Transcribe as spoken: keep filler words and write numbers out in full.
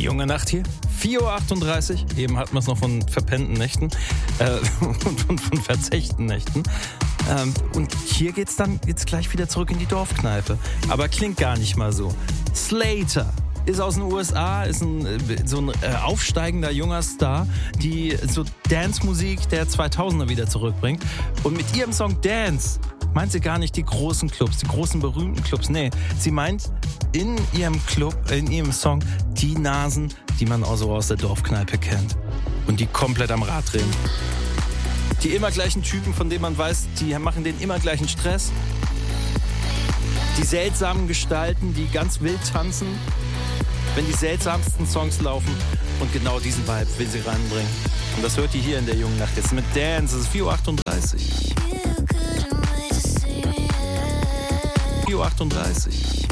junge Nacht hier. vier Uhr achtunddreißig. Eben hatten wir es noch von verpennten Nächten. Äh, und von, von verzechten Nächten. Ähm, und hier geht's dann jetzt gleich wieder zurück in die Dorfkneipe. Aber klingt gar nicht mal so. Slater ist aus den U S A, ist ein, so ein äh, aufsteigender junger Star, die so Dance-Musik der zweitausender wieder zurückbringt. Und mit ihrem Song Dance meint sie gar nicht die großen Clubs, die großen berühmten Clubs. Nee, sie meint in ihrem Club, in ihrem Song die Nasen, die man auch so aus der Dorfkneipe kennt. Und die komplett am Rad drehen. Die immer gleichen Typen, von denen man weiß, die machen den immer gleichen Stress. Die seltsamen Gestalten, die ganz wild tanzen, wenn die seltsamsten Songs laufen. Und genau diesen Vibe will sie reinbringen. Und das hört ihr hier in der jungen Nacht jetzt mit Dance. Es ist vier Uhr achtunddreißig. vier Uhr achtunddreißig.